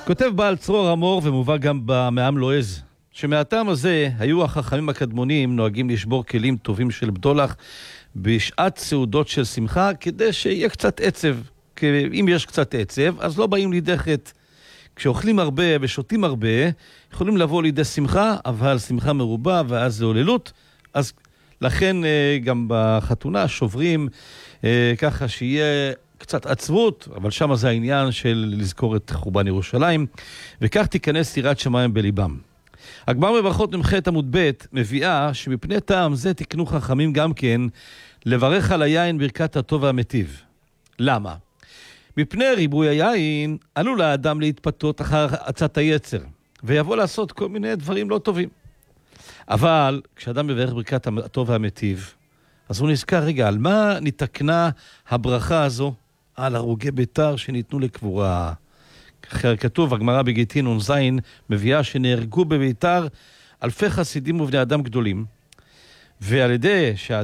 כותב בעל צרור המור ומובא גם במעם לועז, שמהטעם הזה היו החכמים הקדמונים נוהגים לשבור כלים טובים של בדולח בשעת סעודות של שמחה, כדי שיהיה קצת עצב. כי אם יש קצת עצב, אז לא באים לידי חטא. כשאוכלים הרבה ושותים הרבה, יכולים לבוא לידי שמחה, אבל שמחה מרובה ואז זה הוללות. אז לכן גם בחתונה שוברים ככה שיהיה קצת עצבות, אבל שם זה העניין של לזכור את חורבן ירושלים, וכך תיכנס יראת שמיים בליבם. הגמרא בברכות נ"ח עמוד ב' מביאה שמפני טעם זה תקנו חכמים גם כן לברך על היין ברכת הטוב והמיטיב. למה? מפני ריבוי היין עלול האדם להתפתות אחר עצת היצר, ויבוא לעשות כל מיני דברים לא טובים. אבל כשאדם מברך ברכת הטוב והמיטיב, אז הוא נזכר, רגע, על מה נתקנה הברכה הזו? על הרוגי ביתר שניתנו לקבורה. כתוב, הגמרא בגיטין נ"ז מביאה שנהרגו בביתר אלפי חסידים ובני אדם גדולים, ועל ידי